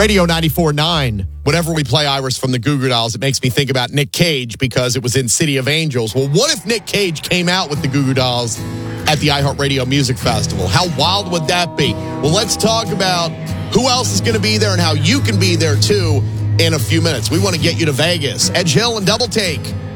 Radio 94.9. Whenever we play Iris from the Goo Goo Dolls, it makes me think about Nick Cage because it was in City of Angels. Well, what if Nick Cage came out with the Goo Goo Dolls at the iHeartRadio Music Festival? How wild would that be? Well, let's talk about who else is going to be there and how you can be there, too, in a few minutes. We want to get you to Vegas. Edge Hill and Double Take